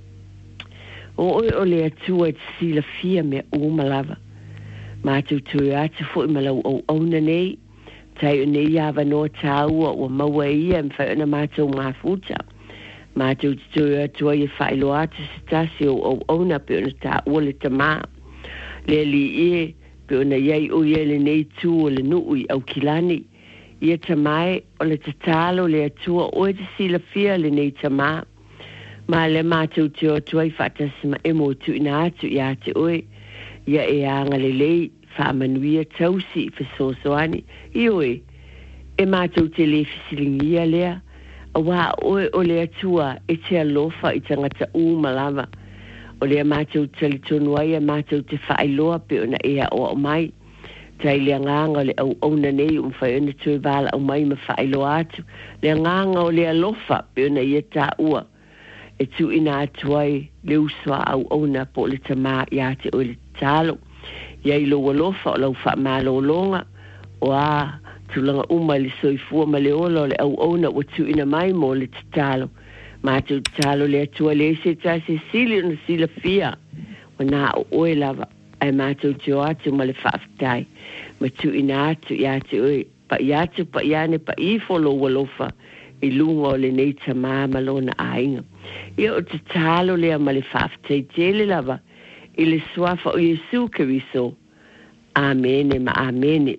O oi o le atua e te sila fia mea umalava. Mātou tue atu fo i malau o auna nei. Tai o nei awa no tāua o maua ia mwhai ona mātou mafuta. Mātou te tue atua i whailo atu se tasi o au auna pe ona tā ua le tamā. Le li ie pe ona iai o ie le nei tū o le nui au kilani. Ia tamai o le tatalo le atua o e te sila fia le nei tamā. Ma le mātou te atua i whaatasi ma emo tu ina atu i ate oe. Ia e anga le lei whaamanuia tausi i whasosoani. I oe, e mātou te le fisilingia lea. Awa oe o le atua e te alofa i tangata u malava. O le mātou tali tonu ai a mātou te whaailoa pe ona ea o au mai. Tai le nganga o le au auna nei um whai ona tue wala au mai ma whaailoa atu. Le nganga o le alofa pe ona ia tā ua. E tu ina atu ai le uswa au auna po le tamā i ate o le talo. Iai lo alofa o lau wha malo longa. O a tulanga uma le soifua ma le ola o le au auna o tu ina mai mo le talo. Mātou talo le atua le se ta se sili ona sila fia. O nā o oe lava. Ai mātou tio atu ma le whaafitai. Ma tu ina atu i ate oe. Pa i atu pa i ane pa i folo walofa. I lunga o le nei tamā malona ainga. Ia o te talo lea ma le whaafitai tele lava. I le suafa o Yesu keriso. Amene ma amene.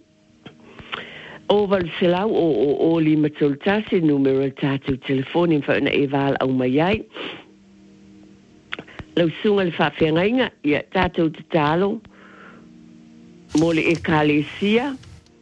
O valselau o o o li matultasi numero tātou telefoni whauna e wala au mai ai. Lau sunga le whawhiangainga ia tātou te talo mo le ekalesia.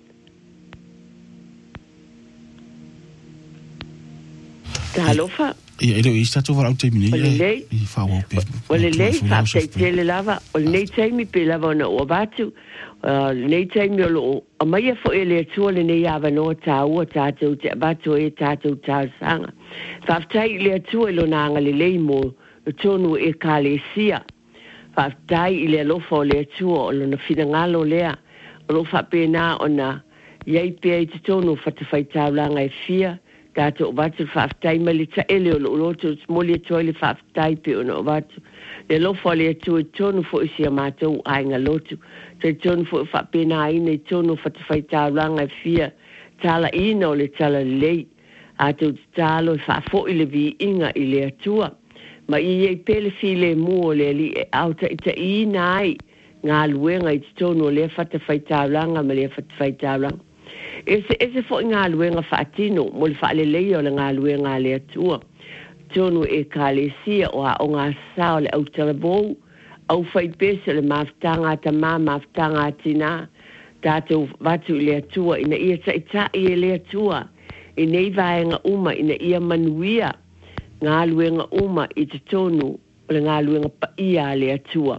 Talofa. Ia ero i tātou wala au teimi nei. O le lei. I whawa pe. O le lei whaaptei tele lava. O le nei teimi pe lava ona o batu. Uh, nei taimi o lo a mai fo ele atua le nei ava no ta ua tātou te abatu e tātou tāsanga. Whaftai le atua ilo nanga le lei mo o tonu e kālesia. Whaftai le alofa o le atua o lo na whingalo lea. O lo whapena o na iei pia i te tonu whatawhai tāulanga e fia. Tātou o watu whaftai ma le ta ele o lo loto moli atua le whaftai pe o na o watu. Le alofa o le atua i tonu fo isi a mātou ainga lotu. Te tonu fo whapena ina i tonu whatawhai tāulanga e fia tala ina o le tala lei. A tau te talo e whaafo i le vi inga i le atua. Ma i e pele file mua le li e au ta ita ina ai ngā luenga i te tonu o le whata whaitaulanga ma le whata whaitaulanga. Ese, ese fo i ngā luenga whaatino mo le whaale lei o le ngā luenga le atua. Tonu e ka le sia o a o ngā sao le au talavou. Au whaipese le maftanga ta mā maftanga tina. Tātou watu i le atua ina ia ta ita i e le atua. I nei vaenga uma ina ia manuia. Ngā luenga uma i te tonu o le ngā luenga pa ia le atua.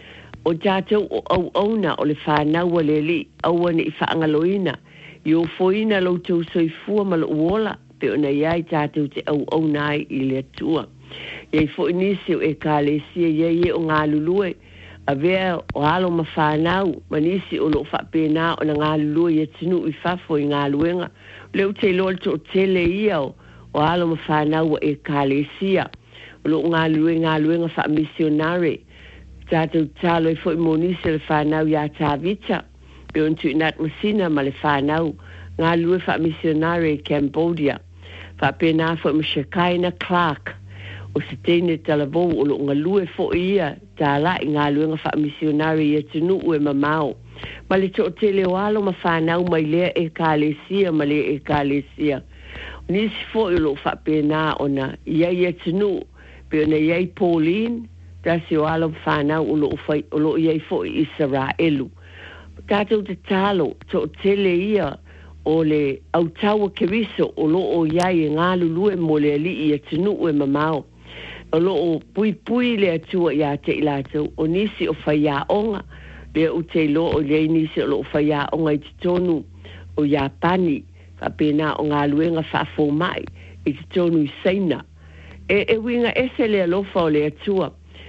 O tātou o au auna o le whānaua le li, aua ni i whaangaloina, i o foina lau tau soifua ma lo uola, pe o na iai tātou te au auna ai i le atua. Iei fo inisi o e kā le sia iei e o ngā lulue, a vea o alo ma whānau, manisi o lo whapena o na ngā lulue i tinu i whafo i ngā luenga, leo te lol to tele ia o, o alo ma whānau e kā le sia, o lo ngā lue ngā luenga wha misionare, tātou tālo e fo i monisi le whānau ia tāvita, pe on tu inat masina ma le whānau, ngā lue wha misionare Cambodia, wha pena fo i Mashakaina Clark, o se teine talavou o lo ngā lue fo ia, tā la i ngā luenga wha misionare ia tunu ue mamao, ma le to tele o alo ma whānau mai lea e kā le sia ma le e kā le sia. Nisi fo i lo wha pena o na ia ia tunu, pe o na iai Pauline, tasi o alo whanau o lo, o lo iei fo i Israelu. Tātou te talo, to tele ia o le au taua keriso o lo o iai e ngā lulue mo le li i atinu e mamao. O lo o pui pui le atua ia te ilatou, o nisi o whaia onga, le o te lo o le nisi o lo o whaia onga i te tonu o Japani, whapena o ngā luenga whafo mai, i te tonu i Seina. E, e winga ese le alofa o le atua,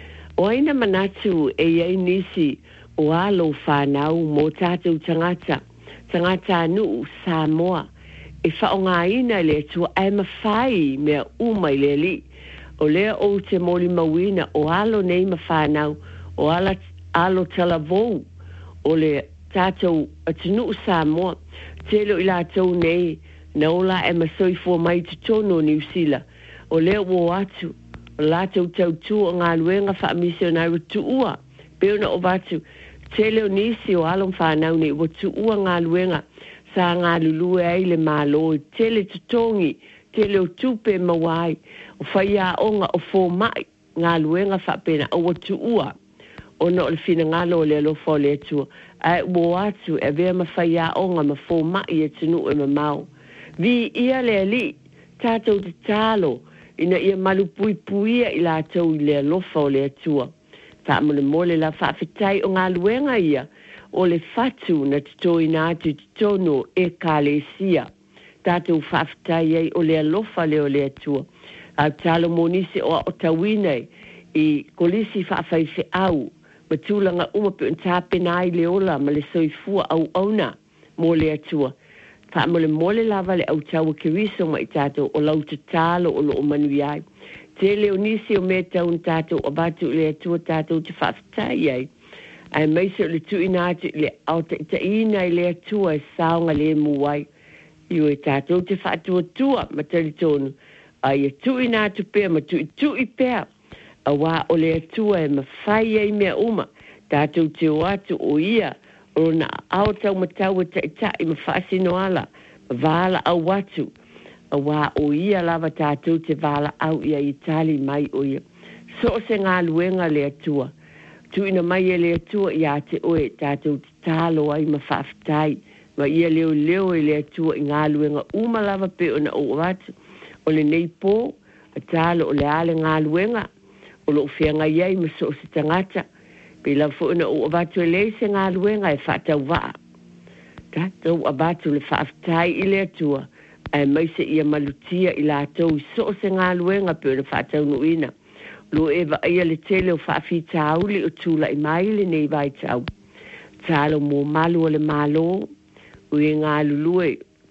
o aina manatu e iei nisi o alo whanau mō tātou tangata, tangata anu Samoa, e whaonga ina le atua ai mawhai mea umai le li, o lea o te moli mawina o alo nei ma whanau, o ala, alo talavou, o le tātou atinu Samoa, telo i lātou nei, na ola e masoifua mai te tono New Zealand, o lea o atu, o lātou tautu o ngā luenga wha misionari tuua, peona o watu, te leo nisi o alom whanau ni o tuua ngā luenga, sa ngā lulue ai le māloi, te le tutongi, te leo tupe mawai, o whaia onga o fō mai, ngā luenga wha pena, o tuua, o no le fina ngalo le alofa o le atua, ai o atu e vea ma whaia onga ma fō mai e tunu e ma mau. Vi ia le li, tātou te tālo, ina ia malu pui puia i la tau i le alofa o le atua. Wha mole mole la whawhitai o ngā luenga ia, o le fatu na tutoi nā tu tutono e ka le sia. Tātou whawhitai ei o le alofa le o le atua. Au talo monisi o o tawinei i kolisi whawhaife au, ma tūlanga umapi un tāpena ai le ola ma le soifua au auna mo le atua. Wha mole mole lava le au taua kiriso ma i tātou o lau te tālo o lo o manui ai. Te leo nisi o me tau un tātou o batu le atua tātou te whawhitai ai. Ai meisa le tu inātu le au te ita ina i le atua e saonga le muai. Iu e tātou te whaatua tua ma tali tonu. Ai e tu inātu pēr ma tu i tu i pēr. A wā o le atua e ma whai ai mea uma. Tātou te o atu o ia. O na au tau matau e ta ita i ma whaasino ala. Vāla au watu. A wā o ia lava tātou te vāla au ia i tali mai o ia. So se ngā luenga le atua. Tu ina mai e le atua ia te oe tātou te tālo ai ma whaaftai. Ma ia leo leo e le atua i ngā luenga uma lava pe o na o watu. O le nei pō, a tālo o le ale ngā luenga. O lo whianga iai ma so se tangata. Pe la fo na o watu e le se ngā luenga e whaatau waa. Tātou a watu le whaaftai i le atua. Ai mai se ia malutia i lātou i so se ngā luenga pe o na whaatau nuina. Lo ewa ia le tele o whaafi tāuli o tūla i mai le nei vai tau. Tālo mō malu o le malo, o e ngā lulue.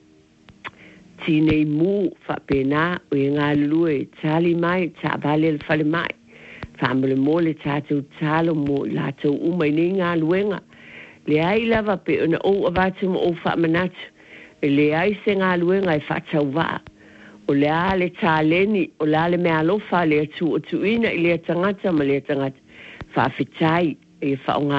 Tinei mū whapena, o e ngā lulue. Tāli mai, tā vale le whale mai. Whamole mō le tātou tālo mō lātou umai nei ngā luenga. Le ai lava pe o na o avatu mo o whamanatu. e le ai se ngā luenga e whātau wā. O le a le tāleni, o le a le mea lofa le atu o tuina i le tangata ma le tangata whawhitai e whaonga